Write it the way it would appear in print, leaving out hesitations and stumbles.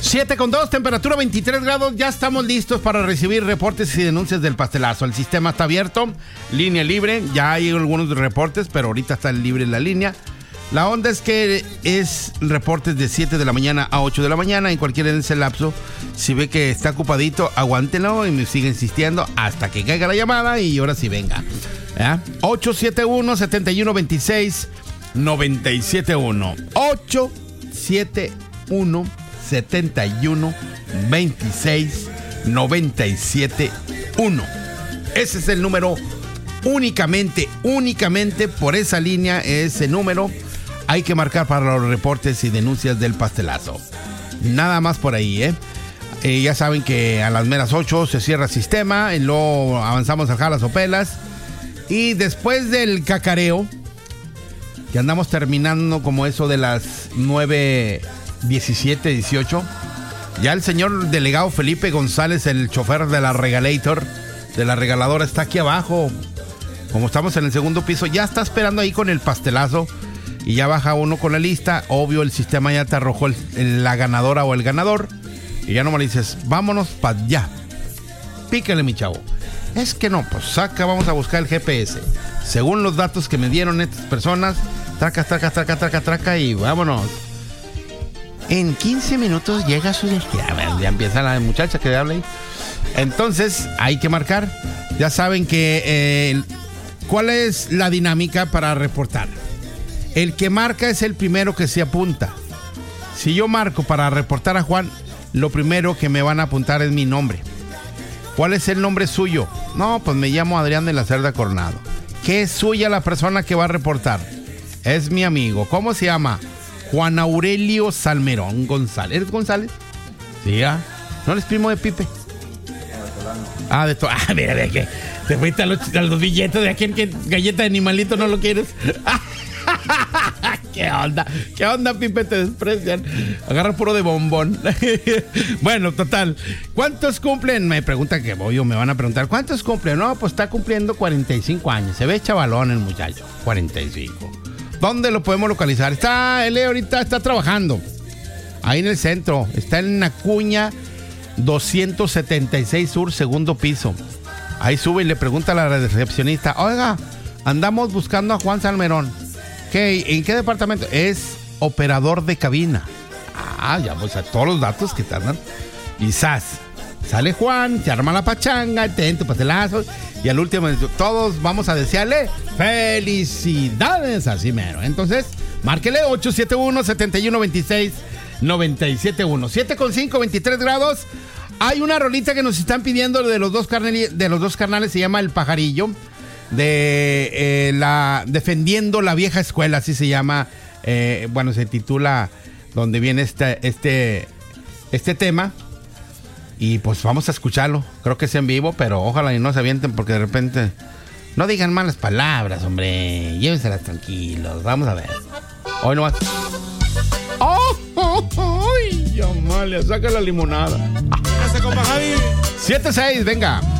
7:02, temperatura 23 grados. Ya estamos listos para recibir reportes y denuncias del pastelazo. El sistema está abierto, línea libre. Ya hay algunos reportes, pero ahorita está libre la línea. La onda es que es reportes de 7 de la mañana a 8 de la mañana. En cualquier de ese lapso, si ve que está ocupadito, aguántenlo y me sigue insistiendo hasta que caiga la llamada y ahora sí venga. 871-7126-971. 871-7126-971. Ese es el número. Únicamente por esa línea, ese número hay que marcar para los reportes y denuncias del pastelazo. Nada más por ahí, ya saben que a las meras 8 se cierra el sistema y luego avanzamos a jalas o pelas. Y después del cacareo, que andamos terminando como eso de las 9:17, 18, ya el señor delegado Felipe González, el chofer de la Regalator, de la regaladora, está aquí abajo. Como estamos en el segundo piso, ya está esperando ahí con el pastelazo y ya baja uno con la lista. Obvio, el sistema ya te arrojó la ganadora o el ganador y ya nomás le dices, vámonos para allá. Pícale, mi chavo. Es que no, pues saca, vamos a buscar el GPS. Según los datos que me dieron estas personas, traca y vámonos. En 15 minutos llega su destino. Ya empieza la muchacha que habla ahí. Entonces, hay que marcar. Ya saben que... ¿cuál es la dinámica para reportar? El que marca es el primero que se apunta. Si yo marco para reportar a Juan, lo primero que me van a apuntar es mi nombre. ¿Cuál es el nombre suyo? No, pues me llamo Adrián de la Cerda Coronado. ¿Qué es suya la persona que va a reportar? Es mi amigo. ¿Cómo se llama? Juan Aurelio Salmerón González. ¿Eres González? Sí, ¿no eres primo de Pipe? Mira, que te fuiste a los billetes de aquí, que galleta de animalito no lo quieres. ¿Qué onda, Pipe? Te desprecian. Agarra puro de bombón. Bueno, total. ¿Cuántos cumplen? Me preguntan que voy o me van a preguntar. ¿Cuántos cumplen? No, pues está cumpliendo 45 años. Se ve chavalón el muchacho. 45. ¿Dónde lo podemos localizar? Él ahorita está trabajando. Ahí en el centro. Está en Acuña 276 Sur, segundo piso. Ahí sube y le pregunta a la recepcionista, oiga, andamos buscando a Juan Salmerón. ¿En qué departamento? Es operador de cabina. Ya pues a todos los datos que tardan. Y sale Juan, se arma la pachanga, te pastelazo. Y al último, todos vamos a desearle felicidades, así mero. Entonces, márquele 871-7126-971. 7:05, 23 grados. Hay una rolita que nos están pidiendo de los dos carnales, se llama El Pajarillo, Defendiendo la Vieja Escuela, así se llama. Se titula donde viene este tema. Y pues vamos a escucharlo. Creo que es en vivo, pero ojalá y no se avienten porque de repente no digan malas palabras, hombre. Llévenselas tranquilos. Vamos a ver. Hoy nomás. ¡Ay! Amalia, saca la limonada. 7-6, venga.